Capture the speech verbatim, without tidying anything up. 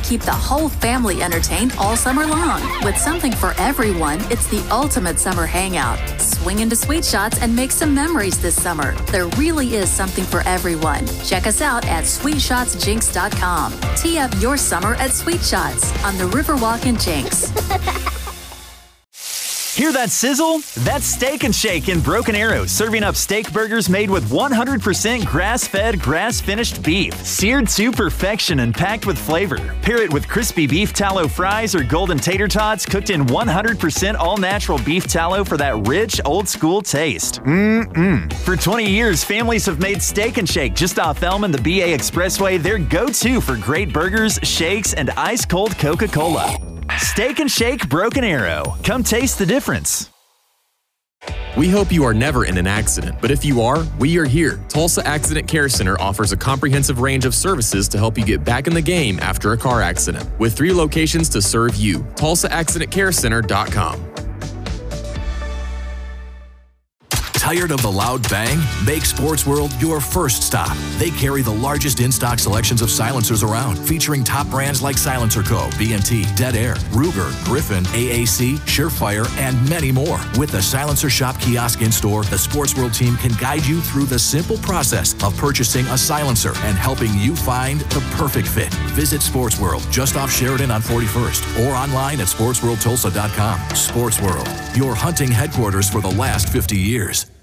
keep the whole family entertained all summer long. With something for everyone, it's the ultimate summer hangout. Swing into Sweet Shots and make some memories this summer. There really is something for everyone. Check us out at sweet shots jinx dot com. Tee up your summer at Sweet Shots on the Riverwalk in Jinx. Hear that sizzle? That's Steak and Shake in Broken Arrow, serving up steak burgers made with one hundred percent grass-fed, grass-finished beef, seared to perfection and packed with flavor. Pair it with crispy beef tallow fries or golden tater tots cooked in one hundred percent all-natural beef tallow for that rich, old-school taste. Mmm-mmm. For twenty years, families have made Steak and Shake just off Elm and the B A Expressway their go-to for great burgers, shakes, and ice-cold Coca-Cola. Steak and Shake Broken Arrow. Come taste the difference. We hope you are never in an accident, but if you are, we are here. Tulsa Accident Care Center offers a comprehensive range of services to help you get back in the game after a car accident. With three locations to serve you. Tulsa Accident Care Center dot com. Tired of the loud bang? Make Sports World your first stop. They carry the largest in-stock selections of silencers around, featuring top brands like Silencer Co., B and T, Dead Air, Ruger, Griffin, A A C, Surefire, and many more. With the Silencer Shop kiosk in-store, the Sports World team can guide you through the simple process of purchasing a silencer and helping you find the perfect fit. Visit Sports World just off Sheridan on forty-first or online at sports world tulsa dot com. Sports World, your hunting headquarters for the last fifty years.